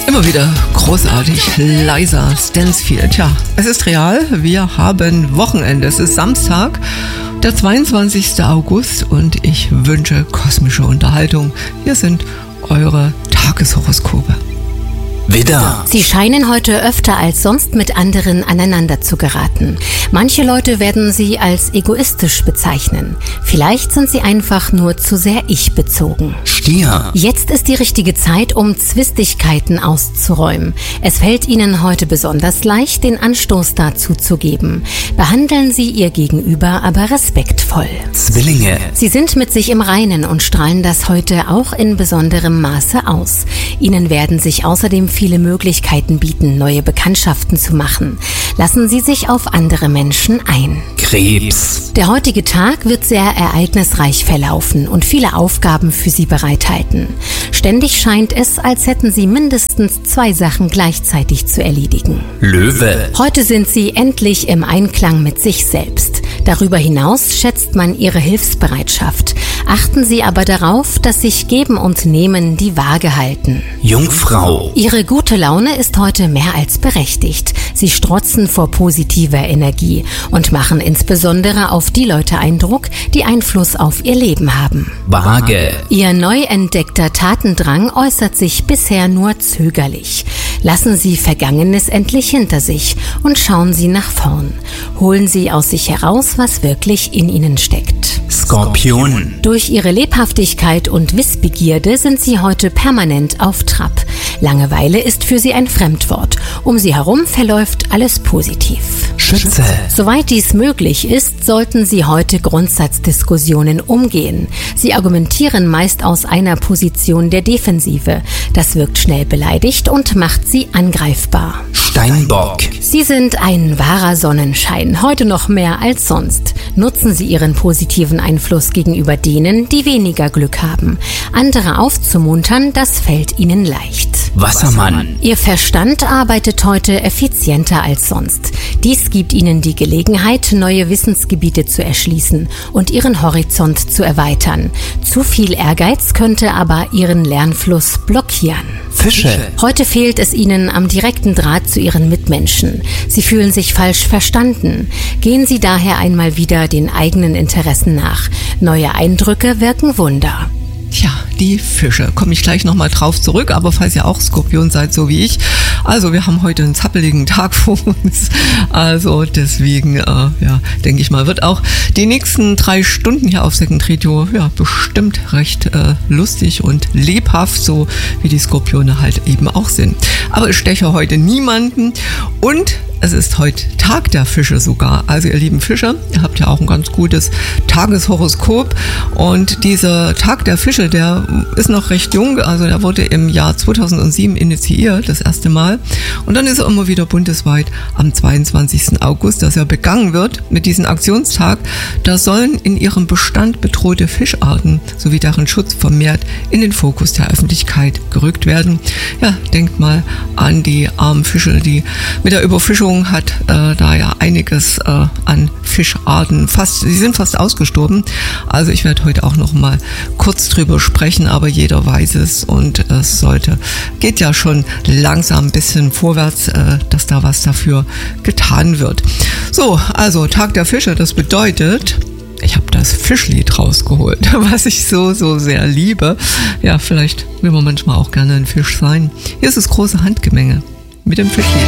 Immer wieder großartig, leiser Stansfield. Ja, es ist real, wir haben Wochenende. Es ist Samstag, der 22. August und ich wünsche kosmische Unterhaltung. Hier sind eure Tageshoroskope. Widder. Sie scheinen heute öfter als sonst mit anderen aneinander zu geraten. Manche Leute werden Sie als egoistisch bezeichnen. Vielleicht sind Sie einfach nur zu sehr ich-bezogen. Stier. Jetzt ist die richtige Zeit, um Zwistigkeiten auszuräumen. Es fällt Ihnen heute besonders leicht, den Anstoß dazu zu geben. Behandeln Sie Ihr Gegenüber aber respektvoll. Zwillinge. Sie sind mit sich im Reinen und strahlen das heute auch in besonderem Maße aus. Ihnen werden sich außerdem viele Möglichkeiten bieten, neue Bekanntschaften zu machen. Lassen Sie sich auf andere Menschen ein. Krebs. Der heutige Tag wird sehr ereignisreich verlaufen und viele Aufgaben für Sie bereithalten. Ständig scheint es, als hätten Sie mindestens 2 Sachen gleichzeitig zu erledigen. Löwe. Heute sind Sie endlich im Einklang mit sich selbst. Darüber hinaus schätzt man Ihre Hilfsbereitschaft. Achten Sie aber darauf, dass sich Geben und Nehmen die Waage halten. Jungfrau. Ihre gute Laune ist heute mehr als berechtigt. Sie strotzen vor positiver Energie und machen insbesondere auf die Leute Eindruck, die Einfluss auf ihr Leben haben. Waage. Ihr neu entdeckter Tatendrang äußert sich bisher nur zögerlich. Lassen Sie Vergangenes endlich hinter sich und schauen Sie nach vorn. Holen Sie aus sich heraus, was wirklich in Ihnen steckt. Skorpion. Durch Ihre Lebhaftigkeit und Wissbegierde sind Sie heute permanent auf Trab. Langeweile ist für Sie ein Fremdwort. Um Sie herum verläuft alles positiv. Schütze. Soweit dies möglich ist, sollten Sie heute Grundsatzdiskussionen umgehen. Sie argumentieren meist aus einer Position der Defensive. Das wirkt schnell beleidigt und macht Sie angreifbar. Steinbock. Sie sind ein wahrer Sonnenschein, heute noch mehr als sonst. Nutzen Sie Ihren positiven Einfluss gegenüber denen, die weniger Glück haben. Andere aufzumuntern, das fällt Ihnen leicht. Wassermann. Ihr Verstand arbeitet heute effizienter als sonst. Dies gibt Ihnen die Gelegenheit, neue Wissensgebiete zu erschließen und Ihren Horizont zu erweitern. Zu viel Ehrgeiz könnte aber Ihren Lernfluss blockieren. Fische. Heute fehlt es Ihnen am direkten Draht zu Ihren Mitmenschen. Sie fühlen sich falsch verstanden. Gehen Sie daher einmal wieder den eigenen Interessen nach. Neue Eindrücke wirken Wunder. Tja, die Fische. Komme ich gleich nochmal drauf zurück, aber falls ihr auch Skorpion seid, so wie ich. Also wir haben heute einen zappeligen Tag vor uns. Also deswegen, denke ich mal, wird auch die nächsten 3 Stunden hier auf Second Radio bestimmt recht lustig und lebhaft, so wie die Skorpione halt eben auch sind. Aber ich steche heute niemanden und es ist heute Tag der Fische sogar. Also ihr lieben Fische, ihr habt ja auch ein ganz gutes Tageshoroskop und dieser Tag der Fische, der ist noch recht jung, also der wurde im Jahr 2007 initiiert, das erste Mal und dann ist er immer wieder bundesweit am 22. August, dass er begangen wird mit diesem Aktionstag. Da sollen in ihrem Bestand bedrohte Fischarten sowie deren Schutz vermehrt in den Fokus der Öffentlichkeit gerückt werden. Ja, denkt mal an die armen Fische, die mit der Überfischung hat da ja einiges an Fischarten. Sie sind fast ausgestorben. Also ich werde heute auch noch mal kurz drüber sprechen, aber jeder weiß es und es geht ja schon langsam ein bisschen vorwärts, dass da was dafür getan wird. So, also Tag der Fische, das bedeutet, ich habe das Fischlied rausgeholt, was ich so sehr liebe. Ja, vielleicht will man manchmal auch gerne ein Fisch sein. Hier ist das große Handgemenge mit dem Fischlied.